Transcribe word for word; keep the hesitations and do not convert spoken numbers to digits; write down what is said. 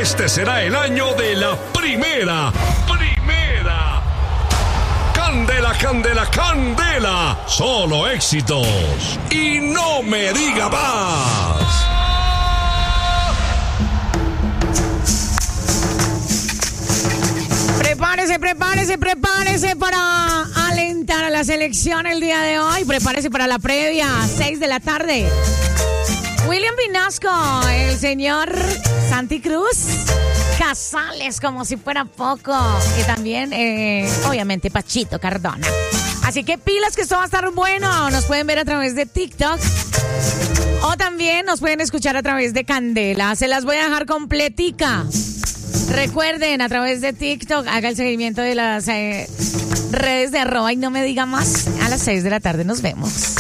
Este será el año de la primera. Primera. Candela, candela, candela. Solo éxitos. Y no me diga más. Prepárese, prepárese, prepárese para alentar a la selección el día de hoy. Prepárese para la previa, seis de la tarde. William Vinasco, el señor Santi Cruz, Casales, como si fuera poco. Y también, eh, obviamente, Pachito Cardona. Así que pilas que esto va a estar bueno. Nos pueden ver a través de TikTok. O también nos pueden escuchar a través de Candela. Se las voy a dejar completica. Recuerden, a través de TikTok, haga el seguimiento de las eh, redes de arroba y no me diga más. A las seis de la tarde nos vemos.